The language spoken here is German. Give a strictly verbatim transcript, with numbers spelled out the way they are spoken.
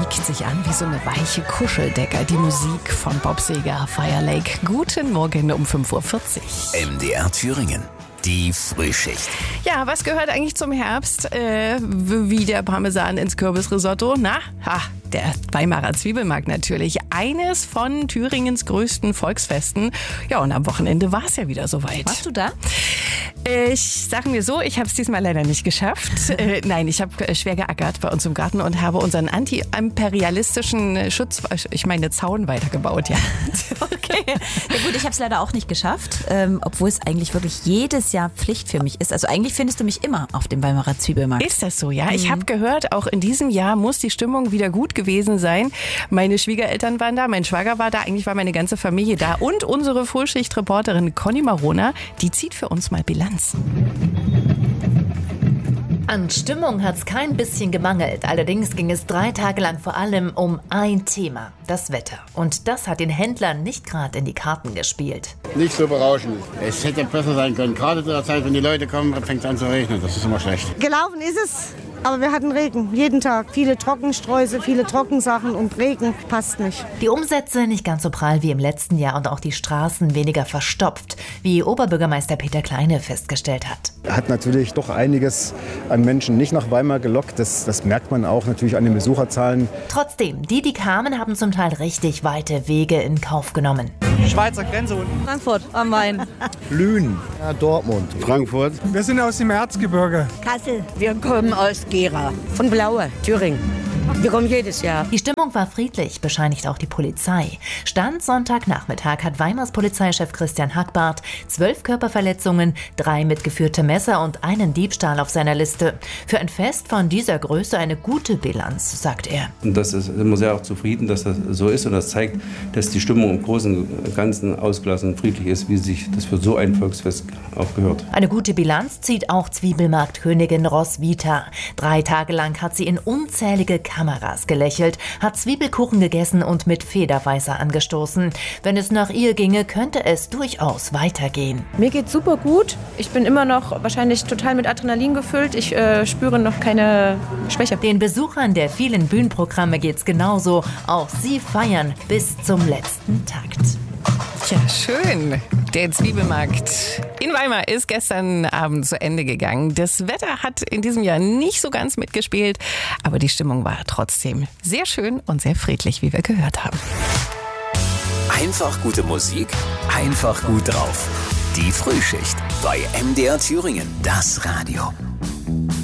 legt sich an wie so eine weiche Kuscheldecke. Die Musik von Bob Seger, Fire Lake. Guten Morgen um fünf Uhr vierzig. M D R Thüringen. Die Frühschicht. Ja, was gehört eigentlich zum Herbst? Äh, wie der Parmesan ins Kürbisrisotto? Na, ha, der Weimarer Zwiebelmarkt natürlich. Eines von Thüringens größten Volksfesten. Ja, und am Wochenende war es ja wieder soweit. Warst du da? Ich sage mir so, ich habe es diesmal leider nicht geschafft. äh, nein, ich habe äh, schwer geackert bei uns im Garten und habe unseren anti-imperialistischen Schutz, ich meine Zaun weitergebaut, ja. Okay. Ja gut, ich habe es leider auch nicht geschafft, ähm, obwohl es eigentlich wirklich jedes Jahr Pflicht für mich ist. Also eigentlich findest du mich immer auf dem Weimarer Zwiebelmarkt. Ist das so, ja? Mhm. Ich habe gehört, auch in diesem Jahr muss die Stimmung wieder gut gewesen sein. Meine Schwiegereltern waren da, mein Schwager war da, eigentlich war meine ganze Familie da und unsere Frühschicht-Reporterin Conny Marona, die zieht für uns mal Bilanz. An Stimmung hat's kein bisschen gemangelt. Allerdings ging es drei Tage lang vor allem um ein Thema, das Wetter. Und das hat den Händlern nicht gerade in die Karten gespielt. Nicht so berauschend. Es hätte besser sein können. Gerade zu der Zeit, wenn die Leute kommen, fängt es an zu regnen. Das ist immer schlecht. Gelaufen ist es, aber wir hatten Regen. Jeden Tag. Viele Trockensträuße, viele Trockensachen und Regen passt nicht. Die Umsätze nicht ganz so prall wie im letzten Jahr und auch die Straßen weniger verstopft, wie Oberbürgermeister Peter Kleine festgestellt hat. Hat natürlich doch einiges an Menschen nicht nach Weimar gelockt. Das, das merkt man auch natürlich an den Besucherzahlen. Trotzdem, die, die kamen, haben zum Teil richtig weite Wege in Kauf genommen. Schweizer Grenze unten. Frankfurt am Main. Lünen, ja, Dortmund, Frankfurt. Wir sind aus dem Erzgebirge. Kassel. Wir kommen aus Gera. Von Blaue, Thüringen. Wir kommen jedes Jahr. Die Stimmung war friedlich, bescheinigt auch die Polizei. Stand Sonntagnachmittag hat Weimars Polizeichef Christian Hackbarth zwölf Körperverletzungen, drei mitgeführte Messer und einen Diebstahl auf seiner Liste. Für ein Fest von dieser Größe eine gute Bilanz, sagt er. Und das ist immer sehr auch zufrieden, dass das so ist. Und das zeigt, dass die Stimmung im Großen und Ganzen ausgelassen und friedlich ist, wie sich das für so ein Volksfest auch gehört. Eine gute Bilanz zieht auch Zwiebelmarktkönigin Roswitha. Drei Tage lang hat sie in unzählige Kameras gelächelt, hat Zwiebelkuchen gegessen und mit Federweißer angestoßen. Wenn es nach ihr ginge, könnte es durchaus weitergehen. Mir geht's super gut. Ich bin immer noch wahrscheinlich total mit Adrenalin gefüllt. Ich äh, spüre noch keine Schwäche. Den Besuchern der vielen Bühnenprogramme geht's genauso. Auch sie feiern bis zum letzten Takt. Tja, schön. Der Zwiebelmarkt in Weimar ist gestern Abend zu Ende gegangen. Das Wetter hat in diesem Jahr nicht so ganz mitgespielt, aber die Stimmung war trotzdem sehr schön und sehr friedlich, wie wir gehört haben. Einfach gute Musik, einfach gut drauf. Die Frühschicht bei M D R Thüringen, das Radio.